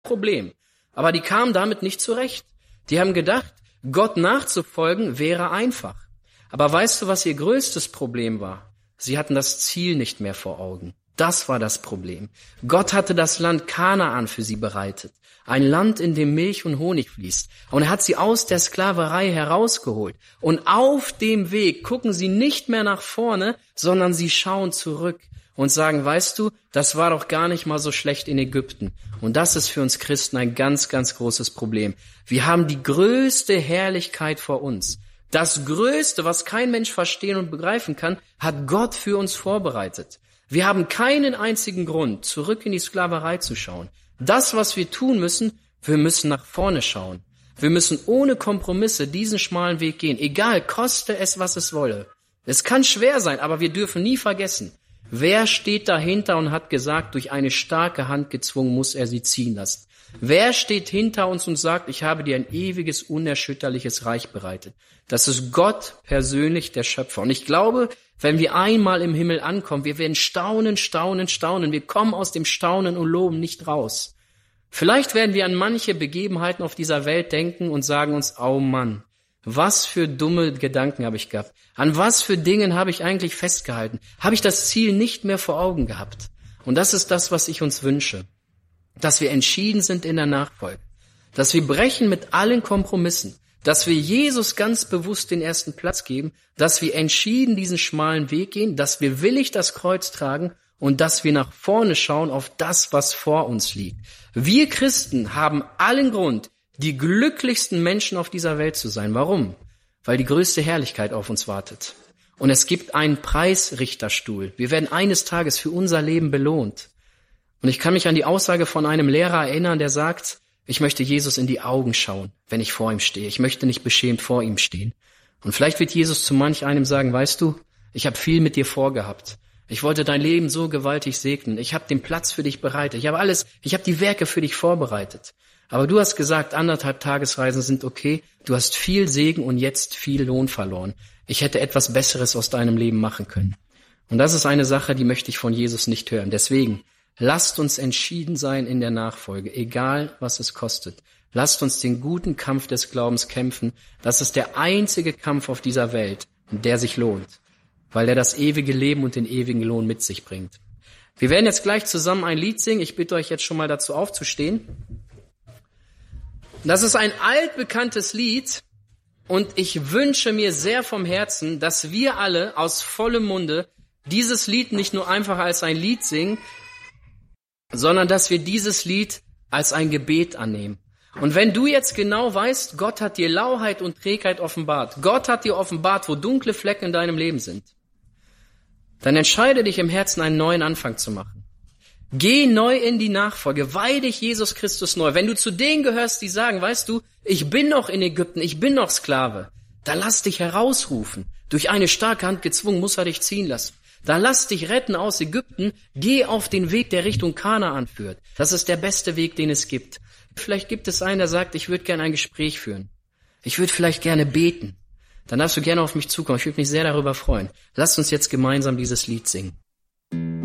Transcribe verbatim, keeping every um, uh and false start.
Problem. Aber die kamen damit nicht zurecht. Die haben gedacht, Gott nachzufolgen wäre einfach. Aber weißt du, was ihr größtes Problem war? Sie hatten das Ziel nicht mehr vor Augen. Das war das Problem. Gott hatte das Land Kanaan für sie bereitet. Ein Land, in dem Milch und Honig fließt. Und er hat sie aus der Sklaverei herausgeholt. Und auf dem Weg gucken sie nicht mehr nach vorne, sondern sie schauen zurück und sagen, weißt du, das war doch gar nicht mal so schlecht in Ägypten. Und das ist für uns Christen ein ganz, ganz großes Problem. Wir haben die größte Herrlichkeit vor uns. Das Größte, was kein Mensch verstehen und begreifen kann, hat Gott für uns vorbereitet. Wir haben keinen einzigen Grund, zurück in die Sklaverei zu schauen. Das, was wir tun müssen, wir müssen nach vorne schauen. Wir müssen ohne Kompromisse diesen schmalen Weg gehen, egal, koste es, was es wolle. Es kann schwer sein, aber wir dürfen nie vergessen, wer steht dahinter und hat gesagt, durch eine starke Hand gezwungen muss er sie ziehen lassen. Wer steht hinter uns und sagt, ich habe dir ein ewiges, unerschütterliches Reich bereitet? Das ist Gott persönlich, der Schöpfer. Und ich glaube, wenn wir einmal im Himmel ankommen, wir werden staunen, staunen, staunen. Wir kommen aus dem Staunen und Loben nicht raus. Vielleicht werden wir an manche Begebenheiten auf dieser Welt denken und sagen uns, oh Mann, was für dumme Gedanken habe ich gehabt. An was für Dingen habe ich eigentlich festgehalten? Habe ich das Ziel nicht mehr vor Augen gehabt? Und das ist das, was ich uns wünsche. Dass wir entschieden sind in der Nachfolge. Dass wir brechen mit allen Kompromissen. Dass wir Jesus ganz bewusst den ersten Platz geben. Dass wir entschieden diesen schmalen Weg gehen. Dass wir willig das Kreuz tragen. Und dass wir nach vorne schauen auf das, was vor uns liegt. Wir Christen haben allen Grund, die glücklichsten Menschen auf dieser Welt zu sein. Warum? Weil die größte Herrlichkeit auf uns wartet. Und es gibt einen Preisrichterstuhl. Wir werden eines Tages für unser Leben belohnt. Und ich kann mich an die Aussage von einem Lehrer erinnern, der sagt, ich möchte Jesus in die Augen schauen, wenn ich vor ihm stehe. Ich möchte nicht beschämt vor ihm stehen. Und vielleicht wird Jesus zu manch einem sagen, weißt du, ich habe viel mit dir vorgehabt. Ich wollte dein Leben so gewaltig segnen. Ich habe den Platz für dich bereitet. Ich habe alles, ich habe die Werke für dich vorbereitet. Aber du hast gesagt, anderthalb Tagesreisen sind okay. Du hast viel Segen und jetzt viel Lohn verloren. Ich hätte etwas Besseres aus deinem Leben machen können. Und das ist eine Sache, die möchte ich von Jesus nicht hören. Deswegen, lasst uns entschieden sein in der Nachfolge, egal was es kostet. Lasst uns den guten Kampf des Glaubens kämpfen. Das ist der einzige Kampf auf dieser Welt, der sich lohnt, weil er das ewige Leben und den ewigen Lohn mit sich bringt. Wir werden jetzt gleich zusammen ein Lied singen. Ich bitte euch jetzt schon mal dazu aufzustehen. Das ist ein altbekanntes Lied und ich wünsche mir sehr vom Herzen, dass wir alle aus vollem Munde dieses Lied nicht nur einfach als ein Lied singen, sondern dass wir dieses Lied als ein Gebet annehmen. Und wenn du jetzt genau weißt, Gott hat dir Lauheit und Trägheit offenbart, Gott hat dir offenbart, wo dunkle Flecken in deinem Leben sind, dann entscheide dich im Herzen, einen neuen Anfang zu machen. Geh neu in die Nachfolge, weih dich Jesus Christus neu. Wenn du zu denen gehörst, die sagen, weißt du, ich bin noch in Ägypten, ich bin noch Sklave, dann lass dich herausrufen. Durch eine starke Hand gezwungen muss er dich ziehen lassen. Dann lass dich retten aus Ägypten, geh auf den Weg, der Richtung Kanaan führt. Das ist der beste Weg, den es gibt. Vielleicht gibt es einen, der sagt, ich würde gerne ein Gespräch führen. Ich würde vielleicht gerne beten. Dann darfst du gerne auf mich zukommen. Ich würde mich sehr darüber freuen. Lass uns jetzt gemeinsam dieses Lied singen.